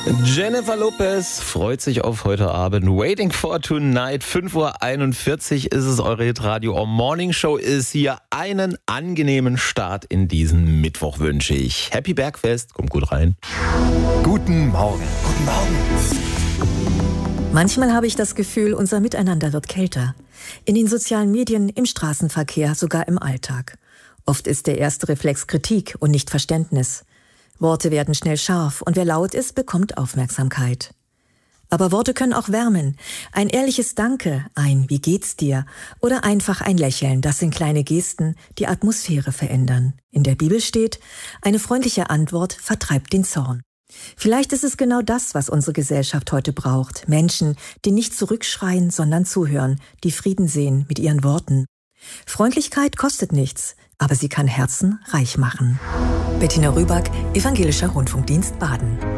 Jennifer Lopez freut sich auf heute Abend. Waiting for Tonight, 5:41 Uhr ist es. Eure Hitradio Morning Show ist hier. Einen angenehmen Start in diesen Mittwoch wünsche ich. Happy Bergfest, kommt gut rein. Guten Morgen. Guten Morgen. Manchmal habe ich das Gefühl, unser Miteinander wird kälter. In den sozialen Medien, im Straßenverkehr, sogar im Alltag. Oft ist der erste Reflex Kritik und nicht Verständnis. Worte werden schnell scharf und wer laut ist, bekommt Aufmerksamkeit. Aber Worte können auch wärmen. Ein ehrliches Danke, ein Wie geht's dir? Oder einfach ein Lächeln, das sind kleine Gesten, die Atmosphäre verändern. In der Bibel steht, eine freundliche Antwort vertreibt den Zorn. Vielleicht ist es genau das, was unsere Gesellschaft heute braucht. Menschen, die nicht zurückschreien, sondern zuhören, die Frieden sehen mit ihren Worten. Freundlichkeit kostet nichts, aber sie kann Herzen reich machen. Bettina Rüback, Evangelischer Rundfunkdienst Baden.